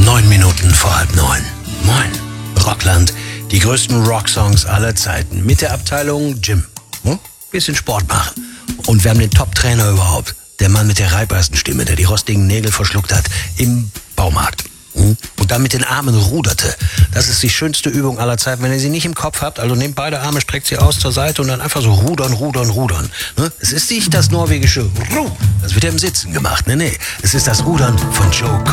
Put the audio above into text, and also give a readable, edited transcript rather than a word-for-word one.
9 Minuten vor halb 9. Moin. Rockland, die größten Rocksongs aller Zeiten. Mit der Abteilung Gym. Bisschen Sport machen. Und wir haben den Top-Trainer überhaupt. Der Mann mit der Reibeisenstimme, der die rostigen Nägel verschluckt hat. Im Baumarkt. Und dann mit den Armen ruderte. Das ist die schönste Übung aller Zeiten. Wenn ihr sie nicht im Kopf habt, also nehmt beide Arme, streckt sie aus zur Seite und dann einfach so rudern. Es ist nicht das norwegische Ru. Das wird ja im Sitzen gemacht. Nee. Es ist das Rudern von Joe Cocker.